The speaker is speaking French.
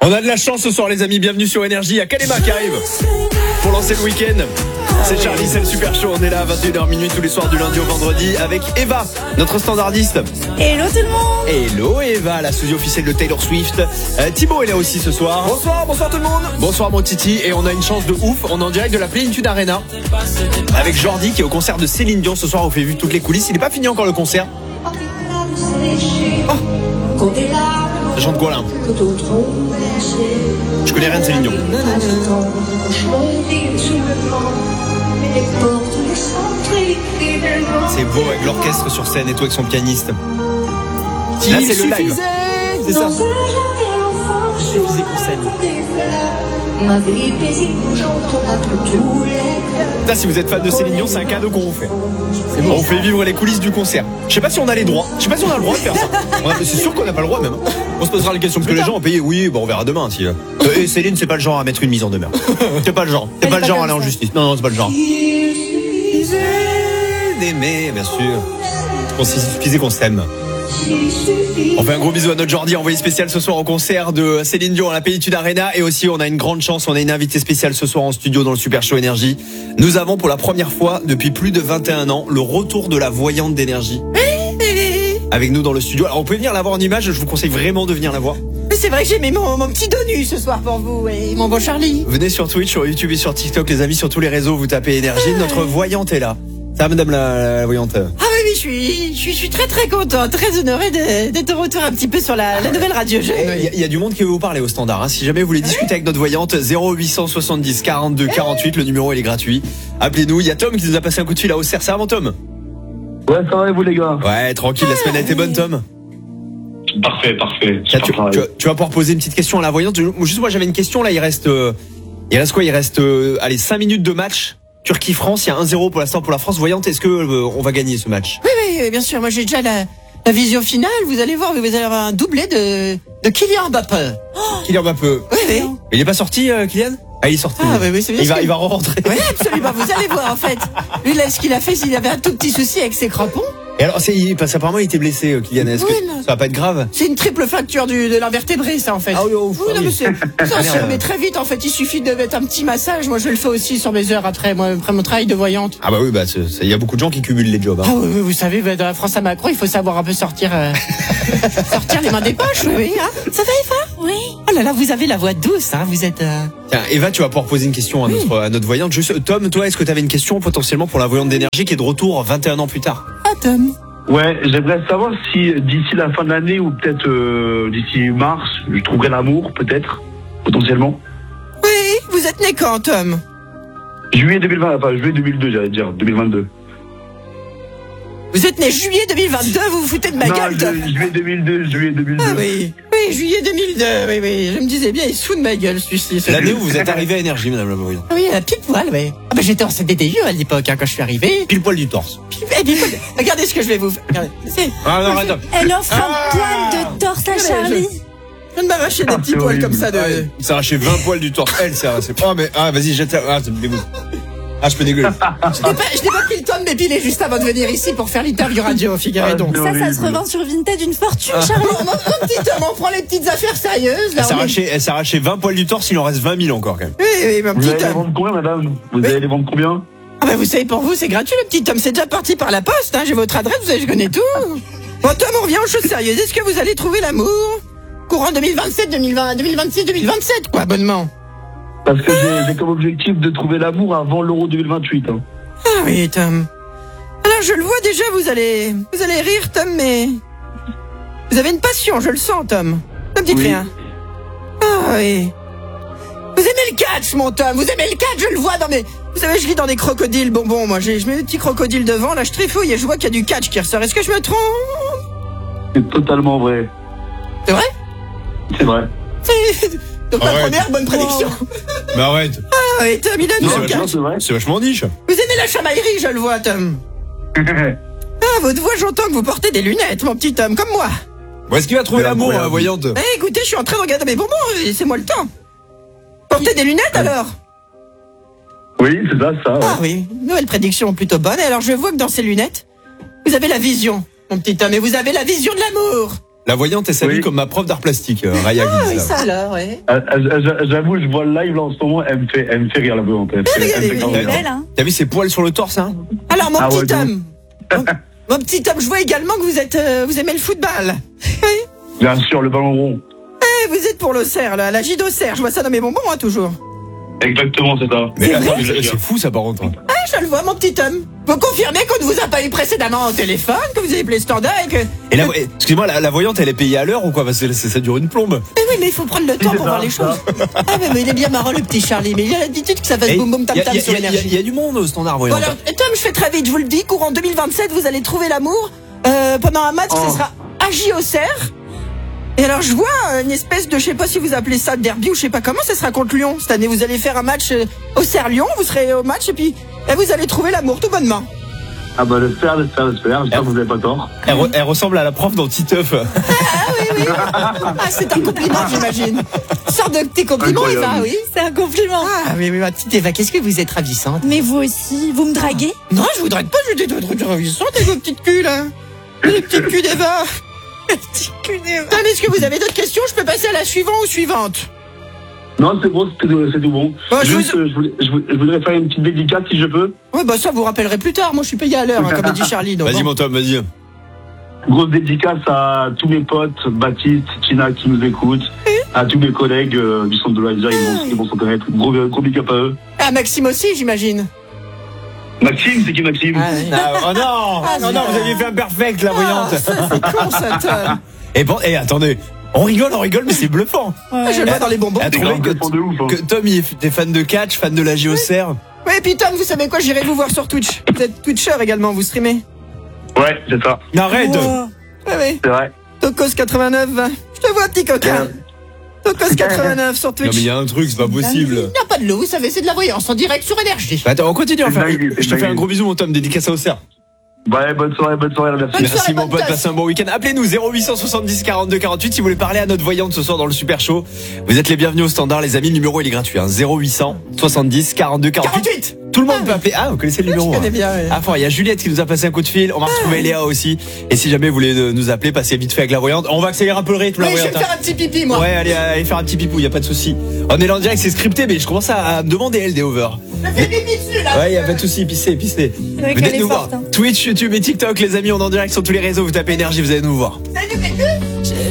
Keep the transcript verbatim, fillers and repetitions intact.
On a de la chance ce soir les amis, bienvenue sur Énergie. Il y a Kalema qui arrive pour lancer le week-end. C'est Charlie, c'est le super show, on est là à vingt et une heures minuit tous les soirs du lundi au vendredi avec Eva, notre standardiste. Hello tout le monde. Hello Eva, la sosie officielle de Taylor Swift. euh, Thibaut est là aussi ce soir. Bonsoir, bonsoir tout le monde. Bonsoir mon Titi, et on a une chance de ouf, on est en direct de la Plénitude Arena avec Jordi qui est au concert de Céline Dion ce soir. On fait vivre toutes les coulisses, il n'est pas fini encore le concert. Oh, ça chante quoi là? Je connais rien de Céline Dion. C'est beau avec l'orchestre sur scène et tout avec son pianiste. Là c'est le live. C'est ça. Il suffisait qu'on s'aime. Là, si vous êtes fan de Céline Dion, c'est un cadeau qu'on vous fait. C'est bon. On fait vivre les coulisses du concert. Je sais pas si on a les droits. Je sais pas si on a le droit de faire ça. Ouais, c'est sûr qu'on n'a pas le droit même. On se posera la question parce que les gens ont payé. Oui, bon, on verra demain. Si. Euh, et Céline, c'est pas le genre à mettre une mise en demeure. C'est pas le genre. C'est pas le genre à aller en justice. Non, non, c'est pas le genre. D'aimer, bien sûr. On s'il suffisait qu'on s'aime. On fait un gros bisou à notre Jordi, envoyé spécial ce soir au concert de Céline Dion à la Plénitude Arena. Et aussi on a une grande chance, on a une invitée spéciale ce soir en studio dans le Super Show Énergie. Nous avons pour la première fois depuis plus de vingt et un ans le retour de la voyante d'énergie avec nous dans le studio. Alors on peut venir la voir en image, je vous conseille vraiment de venir la voir. C'est vrai que j'ai mis mon, mon petit dos nu ce soir pour vous et mon beau Charlie. Venez sur Twitch, sur YouTube et sur TikTok les amis, sur tous les réseaux, vous tapez Énergie. Notre voyante est là. Ça va madame la, la voyante? Ah oui, oui, je suis, je suis, je suis très très contente, très honorée de, d'être de retour un petit peu sur la, la nouvelle radio. Il y, a, il y a du monde qui veut vous parler au standard. Hein. Si jamais vous voulez discuter avec notre voyante, zéro huit cent soixante-dix quarante-deux quarante-huit, le numéro il est gratuit. Appelez-nous. Il y a Tom qui nous a passé un coup de fil à Auxerre. Ça va mon Tom? Ouais, ça va et vous les gars? Ouais, tranquille. La semaine a été bonne, Tom? Parfait, parfait. Tiens, tu, tu, tu vas pouvoir poser une petite question à la voyante. Juste moi j'avais une question là. Il reste, euh, il reste quoi? Il reste, euh, allez, cinq minutes de match. Turquie-France, il y a un zéro pour l'instant pour la France. Voyante, est-ce que euh, on va gagner ce match? Oui, oui, bien sûr. Moi, j'ai déjà la, la vision finale. Vous allez voir, vous allez avoir un doublé de, de Kylian Mbappé. Oh Kylian Mbappé. Oui, oui. Il est pas sorti, euh, Kylian? Ah, il est sorti. Ah, oui, oui, c'est bien. Il va, que... il va re-rentrer. Oui, absolument. Vous allez voir, en fait. Lui, là, ce qu'il a fait, s'il avait un tout petit souci avec ses crampons. Et alors, c'est, parce qu'apparemment, il était blessé, Kylian. Est-ce oui, que non. ça va pas être grave? C'est une triple fracture du, de l'invertébré, ça, en fait. Ah oui, oh, oui, ah non, oui. mais c'est, ça se met très vite, en fait. Il suffit de mettre un petit massage. Moi, je le fais aussi sur mes heures après, moi, après mon travail de voyante. Ah bah oui, bah, il y a beaucoup de gens qui cumulent les jobs. Hein. Ah oui, oui, vous savez, dans la France à Macron, il faut savoir un peu sortir, euh, sortir les mains des poches, oui, hein. Ça va, Eva? Oui. Oh là là, vous avez la voix douce, hein. Vous êtes, euh... Tiens, Eva, tu vas pouvoir poser une question à notre, oui. à notre voyante. Juste, Tom, toi, est-ce que tu avais une question potentiellement pour la voyante d'énergie qui est de retour vingt et un ans plus tard? Ah, Tom. Ouais, j'aimerais savoir si d'ici la fin de l'année ou peut-être euh, d'ici mars, je trouverai l'amour, peut-être, potentiellement. Oui, vous êtes né quand, Tom? Juillet deux mille vingt, enfin juillet deux mille deux, j'allais dire, deux mille vingt-deux. Vous êtes né juillet deux mille vingt-deux, vous vous foutez de ma non, gueule, Tom? Juillet deux mille deux, juillet deux mille deux. Ah oui, oui, juillet deux mille deux, oui, oui, je me disais bien, il se fout de ma gueule, celui-ci. L'année où vous êtes arrivé à Énergie, madame la voyante. Ah oui, à pile poil, oui. Ah bah j'étais en C D D U à l'époque, hein, quand je suis arrivé. Pile poil du torse. Eh bien, regardez ce que je vais vous faire. Regardez. C'est... Ah non, arrête. Elle offre ah un poil de torse à Charlie. Je viens de m'arracher des petits poils comme ça de... Ouais, il s'est arraché vingt poils du torse. Elle s'est arraché. Oh mais, ah vas-y, jette. Ah, ça me dégoûte. Ah, je peux dégueuler. Je n'ai pas, je n'ai pas pris le temps de m'épiler juste avant de venir ici pour faire l'interview radio, figurez donc. Ça, ça se revend sur Vinted d'une fortune, ah. Charlie. Mon, mon petit homme, on prend les petites affaires sérieuses. Là, elle, s'est arraché, elle s'est arraché vingt poils du torse, il en reste vingt mille encore quand même. Oui, oui, mon vous petit allez les homme. vendre combien, madame? Vous oui. allez les vendre combien? Ah bah vous savez, pour vous, c'est gratuit le petit homme. C'est déjà parti par la poste, hein. J'ai votre adresse, vous savez, je connais tout. Bon, Tom, on revient aux choses sérieuses. Est-ce que vous allez trouver l'amour courant deux mille vingt-sept, deux mille vingt, deux mille vingt-six, deux mille vingt-sept, quoi, bonnement? Parce que j'ai, j'ai comme objectif de trouver l'amour avant l'Euro deux mille vingt-huit. Hein. Ah oui, Tom. Alors, je le vois déjà, vous allez, vous allez rire, Tom, mais vous avez une passion, je le sens, Tom. Ne me dites oui. rien. Ah oui. Vous aimez le catch, mon Tom. Vous aimez le catch, je le vois dans mes... Vous savez, je lis dans des crocodiles bonbons, moi. J'ai, je mets des petits crocodiles devant, là, je trifouille et je vois qu'il y a du catch qui ressort. Est-ce que je me trompe? C'est totalement vrai. C'est vrai? C'est vrai. C'est... Donc arrête. ma première bonne prédiction. Mais arrête. Ah oui, Tom, il a Non, du catch. c'est vrai. C'est vachement niche. Vous aimez la chamaillerie, je le vois, Tom. Ah, votre voix, j'entends que vous portez des lunettes, mon petit Tom, comme moi. Où est-ce qu'il va trouver l'amour, la voyante? Eh, écoutez, je suis en train de regarder mes bonbons, laissez-moi le temps. Portez des lunettes, alors? Oui, c'est ça, ça. Ouais. Ah oui, nouvelle prédiction plutôt bonne. Et alors, je vois que dans ces lunettes, vous avez la vision, mon petit homme, et vous avez la vision de l'amour. La voyante, elle s'habille Oui. comme ma prof d'art plastique, euh, Raya Ah qui dit oui, ça. ça alors, ouais. Euh, euh, J'avoue, je vois le live là en ce moment, elle me fait, elle me fait rire la voyante. Elle me fait, elle me fait regardez, grave Elle est rire. belle, hein. T'as vu ses poils sur le torse, hein? Alors, mon Ah petit ouais, de homme. Mon, mon petit homme, je vois également que vous êtes, euh, vous aimez le football. Oui. Bien sûr, le ballon rond. Eh, vous êtes pour l'Auxerre, là, la J d'Auxerre. Je vois ça dans mes bonbons, hein, toujours. Exactement, c'est ça. Mais C'est attends, vrai mais c'est fou ça par contre. Ah, je le vois, mon petit homme. Vous confirmez qu'on ne vous a pas eu précédemment au téléphone, que vous avez appelé le standard et que... Et la, excusez-moi, la, la voyante, elle est payée à l'heure ou quoi? Parce que ça, ça dure une plombe. Mais oui, mais il faut prendre le temps c'est pour ça, voir les ça. choses. Ah, mais, mais il est bien marrant, le petit Charlie. Mais il a l'habitude que ça fasse Et boum boum tam y a- tam y a- sur y a- y a- l'énergie. y a du monde au standard Bon, voyante. alors, Tom, je fais très vite, je vous le dis. Courant deux mille vingt-sept, vous allez trouver l'amour. Euh, pendant un match, Oh. ce sera à J Auxerre. Et alors, je vois euh, une espèce de, je sais pas si vous appelez ça derby ou je sais pas comment, ça sera contre Lyon. Cette année, vous allez faire un match euh, Auxerre-Lyon, vous serez au match et puis et vous allez trouver l'amour tout bonnement. Ah bah, j'espère, j'espère, j'espère. J'espère que vous n'avez pas tort. Elle, re- elle ressemble à la prof dans Titeuf. Ah oui, oui. Ah, c'est un compliment, j'imagine. Sorte de petit compliment, Incroyable. Eva, oui. C'est un compliment. Ah, mais, mais ma petite Eva, qu'est-ce que vous êtes ravissante. Mais vous aussi, vous me draguez? Non, je voudrais pas, j'étais trop trop ravissante avec vos petites culs, là. Les petites culs d'Eva. Les petites culs d'Eva. Attendez, est-ce que vous avez d'autres questions? Je peux passer à la suivante ou suivante? Non, c'est bon, c'est tout, c'est tout bon. Bah, je Juste, vous- euh, je, voulais, je voulais- je voudrais faire une petite dédicace si je peux. Oui, bah ça, vous rappellerez plus tard. Moi, je suis payé à l'heure, hein, comme a dit Charlie. donc Vas-y bon. mon Tom, vas-y. Grosse dédicace à tous mes potes, Baptiste, Tina qui nous écoutent, à tous mes collègues euh, du centre de loisirs, ils vont, ils vont se connaître. Gros, gros big up à eux. Ah, Maxime aussi, j'imagine. Maxime, c'est qui Maxime? Ah, oui. Ah, oh non, Ah, non, non, vous aviez fait un perfect la Ah, voyante. ça, c'est con, ça, Tom. Et bon, et attendez, on rigole, on rigole, mais c'est bluffant. Ah, je le vois dans les bonbons. Elle a C'est trouvé grave que, de ouf. Hein. que Tom il est fan de catch, fan de la J Auxerre. Oui, et puis Tom, vous savez quoi? J'irai vous voir sur Twitch. Vous êtes Twitcher également, vous streamez. Ouais, c'est ça, Arrête. Wow. Oui, oui. c'est vrai. Tocos quatre-vingt-neuf. Je te vois, petit coquin. Tocos quatre-vingt-neuf sur Non Twitch. mais il y a un truc, c'est pas possible. Il n'y a pas de l'eau, vous savez, c'est de la voyance en direct sur énergie. Bah, attends, on continue. Enfin, C'est dingue, c'est je te fais dingue. un gros bisou mon Tom, dédicace à Auxerre. Ouais, bonne soirée, bonne soirée, merci. Bonne Merci soirée, mon bonne pote, tasse. passez un bon week-end. Appelez-nous zéro huit cent soixante-dix quarante-deux quarante-huit si vous voulez parler à notre voyante ce soir dans le Super Show. Vous êtes les bienvenus au standard les amis, le numéro il est gratuit hein. zéro huit cent soixante-dix quarante-deux quarante-huit. quarante-huit. Tout le monde peut appeler. Ah, vous connaissez le numéro Je connais hein. bien, oui. Ah, fort, il y a Juliette qui nous a passé un coup de fil. On va retrouver Léa aussi. Et si jamais vous voulez euh, nous appeler, passez vite fait avec la voyante. On va accélérer un peu le rythme la Oui, je vais voyante. me faire un petit pipi, moi. Ouais, allez, allez faire un petit pipou, y a pas de souci. On est là en direct, c'est scripté, mais je commence à me demander elle des over. Je fais pipi dessus, là. Ouais, y a pas de souci, pissez, pissez. vrai Venez qu'elle est nous voir. forte, hein. Twitch, YouTube et TikTok, les amis, on est en direct sur tous les réseaux. Vous tapez énergie, vous allez nous voir. Salut, bébé.